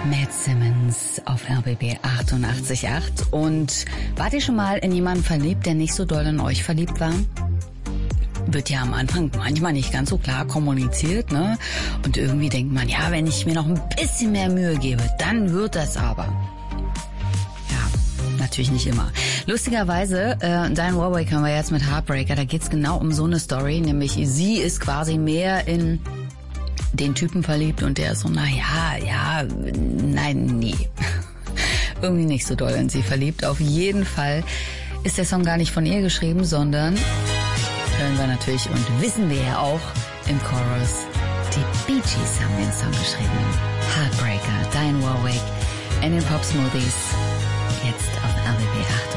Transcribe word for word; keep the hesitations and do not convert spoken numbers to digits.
Matt Simmons auf R B B achtundachtzig Komma acht. Und wart ihr schon mal in jemanden verliebt, der nicht so doll in euch verliebt war? Wird ja am Anfang manchmal nicht ganz so klar kommuniziert, ne? Und irgendwie denkt man, ja, wenn ich mir noch ein bisschen mehr Mühe gebe, dann wird das aber. Ja, natürlich nicht immer. Lustigerweise, äh, Diane Warwick haben wir jetzt mit Heartbreaker, da geht's genau um so eine Story, nämlich sie ist quasi mehr in den Typen verliebt und der ist so, na ja, ja, nein, nee. Irgendwie nicht so doll in sie verliebt. Auf jeden Fall ist der Song gar nicht von ihr geschrieben, sondern hören wir natürlich und wissen wir ja auch im Chorus, die Bee Gees haben den Song geschrieben. Heartbreaker, Diane Warwick in den Pop Smoothies. Jetzt auf R B B acht.